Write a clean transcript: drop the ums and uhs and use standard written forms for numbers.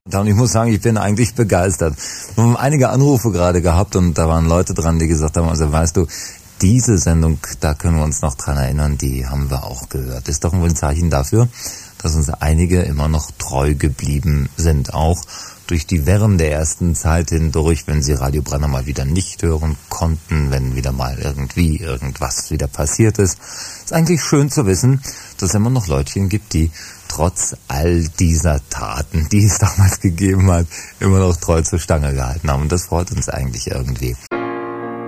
Ja, und ich muss sagen, ich bin eigentlich begeistert. Wir haben einige Anrufe gerade gehabt und da waren Leute dran, die gesagt haben, also weißt du, diese Sendung, da können wir uns noch dran erinnern, die haben wir auch gehört. Ist doch wohl ein Zeichen dafür, dass uns einige immer noch treu geblieben sind, auch durch die Wirren der ersten Zeit hindurch, wenn sie Radio Brenner mal wieder nicht hören konnten, wenn wieder mal irgendwie irgendwas wieder passiert ist. Ist eigentlich schön zu wissen, dass es immer noch Leutchen gibt, die trotz all dieser Taten, die es damals gegeben hat, immer noch treu zur Stange gehalten haben. Und das freut uns eigentlich irgendwie.